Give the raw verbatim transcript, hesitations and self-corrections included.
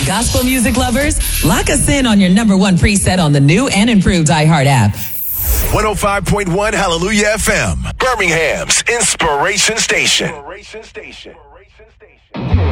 Gospel music lovers, lock us in on your number one preset on the new and improved iHeart app. one oh five point one Hallelujah F M, Birmingham's Inspiration Station.